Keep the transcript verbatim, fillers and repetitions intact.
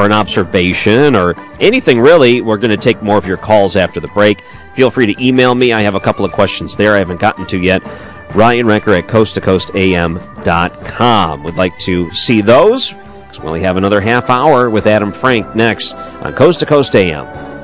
or an observation or anything really. We're going to take more of your calls after the break. Feel free to email me. I have a couple of questions there I haven't gotten to yet. Ryan Recker at coast to coast a m dot com. Would like to see those, because we only have another half hour with Adam Frank next on Coast to Coast A M.